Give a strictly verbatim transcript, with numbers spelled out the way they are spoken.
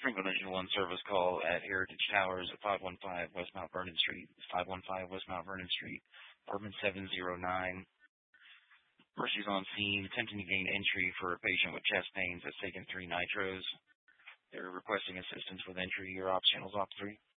Springfield Engine one service call at Heritage Towers at five one five West Mount Vernon Street. five one five West Mount Vernon Street, apartment seven oh nine. Mercy's on scene, attempting to gain entry for a patient with chest pains that's taken three nitros. They're requesting assistance with entry. Your ops channel's op three.